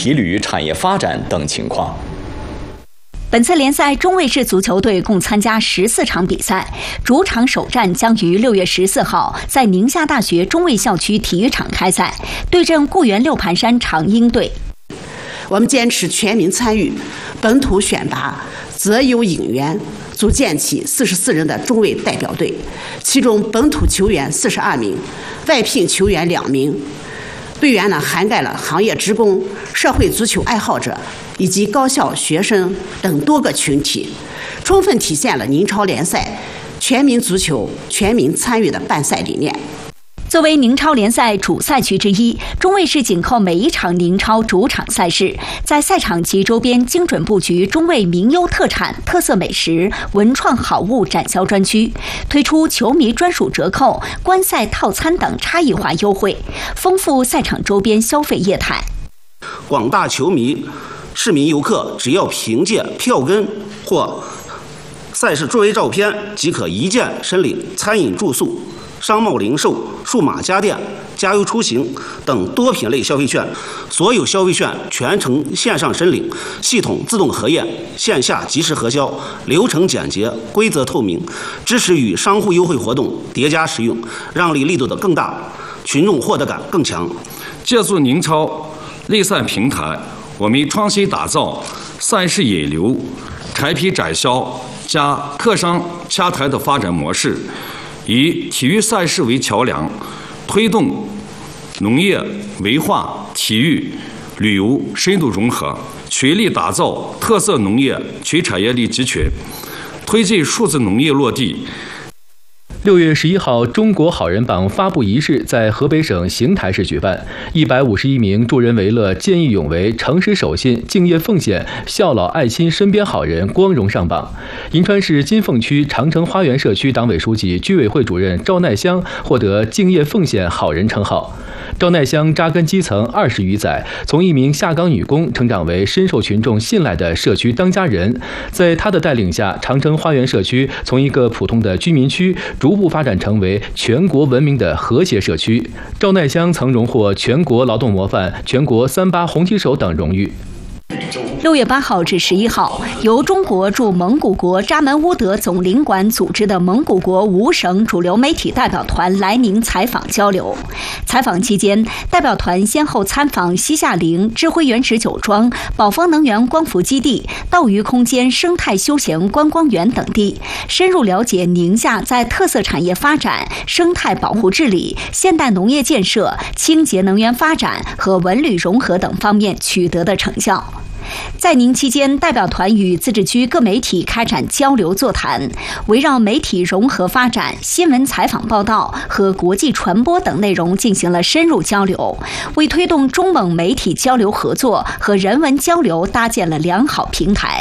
体旅产业发展等情况。 本次联赛，中卫市足球队共参加14场比赛，主场首战将于6月14号在宁夏大学中卫校区体育场开赛，对阵固原六盘山长鹰队。 我们坚持全民参与，本土选拔，择优引援，组建起44人的中卫代表队，其中本土球员42名，外聘球员2名。队员涵盖了行业职工、社会足球爱好者以及高校学生等多个群体，充分体现了宁超联赛全民足球全民参与的办赛理念。 作为宁超联赛主赛区之一，中卫市紧扣每一场宁超主场赛事，在赛场及周边精准布局中卫名优特产、特色美食、文创好物展销专区，推出球迷专属折扣、观赛套餐等差异化优惠，丰富赛场周边消费业态。 广大球迷、市民游客只要凭借票根或赛事作为照片，即可一键申领餐饮住宿、商贸零售、数码家电、加油出行等多品类消费券，所有消费券全程线上申领，系统自动核验，线下及时核销，流程简洁，规则透明，支持与商户优惠活动叠加使用，让利力度的更大，群众获得感更强。 借助宁超类赛平台，我们创新打造赛事引流、产品展销加客商洽谈的发展模式，以体育赛事为桥梁，推动农业、文化、体育、旅游深度融合，全力打造特色农业全产业链集群，推进数字农业落地。 6月11号，中国好人榜发布仪式在河北省邢台市举办，151名助人为乐、见义勇为、诚实守信、敬业奉献、孝老爱亲身边好人光荣上榜。银川市金凤区长城花园社区党委书记、居委会主任赵乃香获得敬业奉献好人称号。赵乃香扎根基层20余载，从一名下岗女工成长为深受群众信赖的社区当家人。在她的带领下，长城花园社区从一个普通的居民区逐步发展成为全国闻名的和谐社区。赵乃香曾荣获全国劳动模范、全国3·8红旗手等荣誉。 6月8号至11号，由中国驻蒙古国扎门乌德总领馆组织的蒙古国5省主流媒体代表团来宁采访交流。采访期间，代表团先后参访西夏陵、智辉原始酒庄、宝丰能源光伏基地、斗鱼空间生态休闲观光园等地，深入了解宁夏在特色产业发展、生态保护治理、现代农业建设、清洁能源发展和文旅融合等方面取得的成效。在宁期间，代表团与自治区各媒体开展交流座谈，围绕媒体融合发展、新闻采访报道和国际传播等内容进行了深入交流，为推动中蒙媒体交流合作和人文交流搭建了良好平台。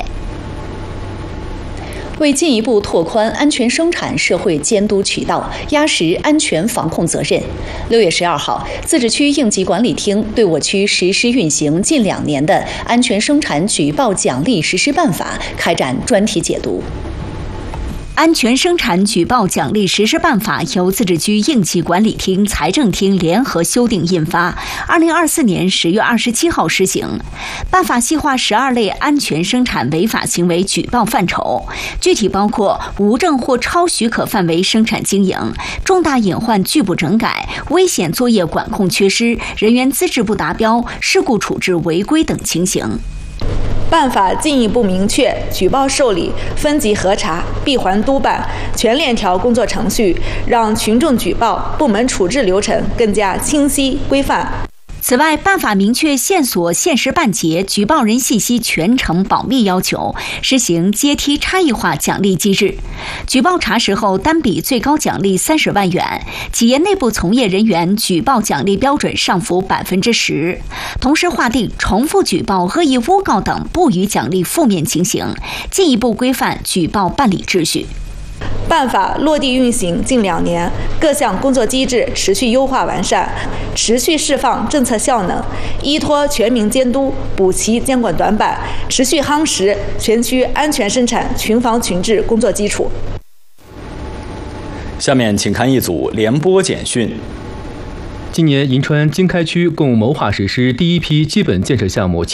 为进一步拓宽安全生产社会监督渠道，压实安全防控责任，6月12号，自治区应急管理厅对我区实施运行近2年的安全生产举报奖励实施办法开展专题解读。安全生产举报奖励实施办法由自治区应急管理厅、财政厅联合修订印发，2024年10月27号施行。办法细化12类安全生产违法行为举报范畴，具体包括无证或超许可范围生产经营、重大隐患拒不整改、危险作业管控缺失、人员资质不达标、事故处置违规等情形。 办法进一步明确举报受理、分级核查、闭环督办全链条工作程序，让群众举报部门处置流程更加清晰规范。 此外，办法明确线索限时办结、举报人信息全程保密要求，实行阶梯差异化奖励机制。举报查实后，单笔最高奖励30万元，企业内部从业人员举报奖励标准上浮10%。同时划定重复举报、恶意诬告等不予奖励负面情形，进一步规范举报办理秩序。 办法落地运行近2年，各项工作机制持续优化完善，持续释放政策效能，依托全民监督补齐监管短板，持续夯实全区安全生产群防群治工作基础。 下面请看一组联播简讯。 今年银川经开区共谋划实施第一批基本建设项目